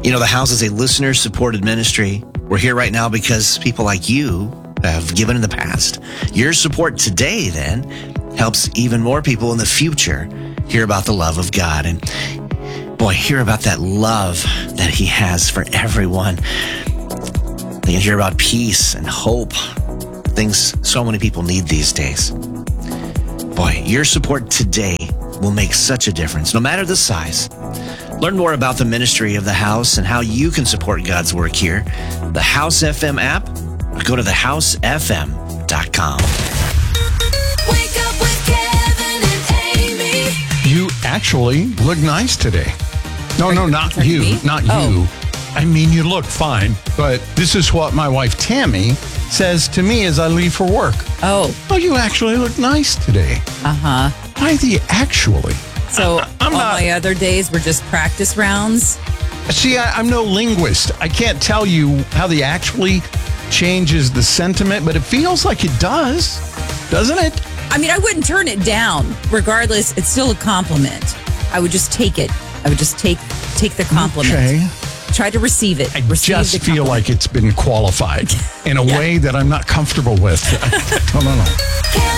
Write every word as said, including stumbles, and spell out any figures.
You know, the house is a listener-supported ministry. We're here right now because people like you have given in the past. Your support today, then, helps even more people in the future hear about the love of God. And boy, hear about that love that he has for everyone. They can hear about peace and hope, things so many people need these days. Boy, your support today will make such a difference, no matter the size. Learn more about the ministry of The House and how you can support God's work here. The House F M app, or go to the house f m dot com. Wake up with Kevin and Amy. You actually look nice today. No, no, not talking to you. me? Not Oh. you. I mean, you look fine, but this is what my wife Tammy says to me as I leave for work. Oh, Oh, you actually look nice today. uh-huh. Why the actually? So I'm all not- my other days were just practice rounds. See, I, I'm no linguist. I can't tell you how the actually changes the sentiment, but it feels like it does, doesn't it? I mean, I wouldn't turn it down. Regardless, it's still a compliment. I would just take it. I would just take take the compliment. Okay. Try to receive it. I receive just the feel compliment. like it's been qualified in a Yeah. way that I'm not comfortable with. I don't know.